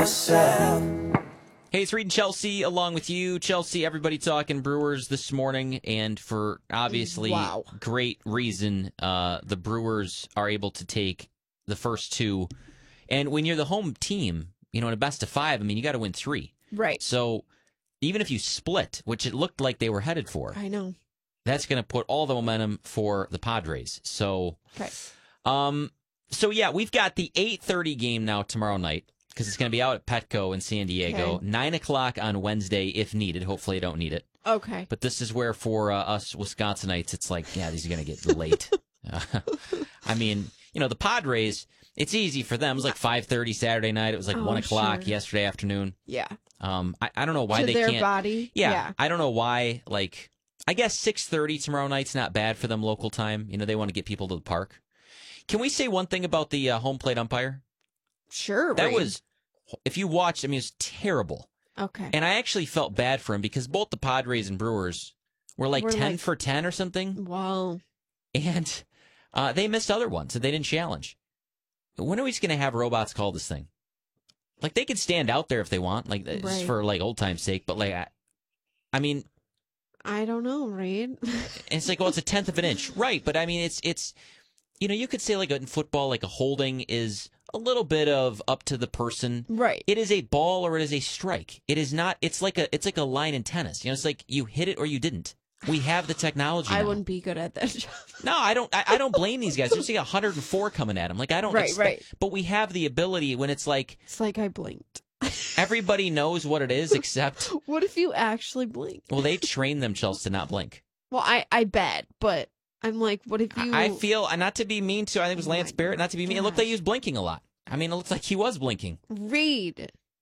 myself. Hey, it's Reed and Chelsea along with you. Chelsea, everybody talking Brewers this morning, and for obviously great reason, the Brewers are able to take the first two. And when you're the home team, in a best of five, I mean, you got to win three. Right. So even if you split, which it looked like they were headed for, I know, that's going to put all the momentum for the Padres. So, okay. So yeah, we've got the 8:30 game now tomorrow night, because it's going to be out at Petco in San Diego. Okay. 9 o'clock on Wednesday if needed. Hopefully I don't need it. Okay. But this is where for us Wisconsinites, it's like, yeah, these are going to get late. I mean, the Padres, it's easy for them. It was like 5:30 Saturday night. It was like 1 o'clock yesterday afternoon. Yeah. I don't know why to they their can't. Body. Yeah. I don't know why. Like, I guess 6:30 tomorrow night's not bad for them local time. They want to get people to the park. Can we say one thing about the home plate umpire? Sure. That Reed. was, if you watched, I mean, it was terrible. Okay. And I actually felt bad for him because both the Padres and Brewers were like 10 for 10 or something. Wow. And they missed other ones that they didn't challenge. When are we just going to have robots call this thing? Like, they could stand out there if they want, like, just for, like, old time's sake. But, like, I mean... I don't know, Reed. It's like, well, it's a tenth of an inch. Right, but, I mean, it's you could say, like, in football, like, a holding is a little bit of up to the person. Right. It is a ball or it is a strike. It is not, it's like a line in tennis. It's like you hit it or you didn't. We have the technology now. I wouldn't be good at that job. No, I don't blame these guys. There's like 104 coming at them. Like, I don't expect, right. But we have the ability when it's like I blinked. everybody knows what it is except... What if you actually blink? Well, they train themselves to not blink. Well, I bet, but I'm like, what if you... I feel, not to be mean to, I think it was Lance Barrett, not to be mean, it looked like he was blinking a lot. I mean, it looked like he was blinking. Reed.